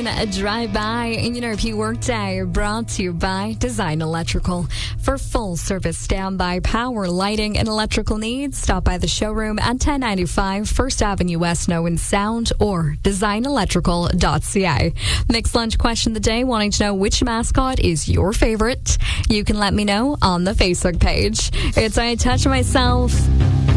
doing a drive-by in your NRP Workday, brought to you by Design Electrical. For full-service standby power, lighting, and electrical needs, stop by the showroom at 1095 First Avenue West, Nowen Sound, or designelectrical.ca. Mixed lunch question of the day, wanting to know which mascot is your favorite? You can let me know on the Facebook page. It's I Touch Myself.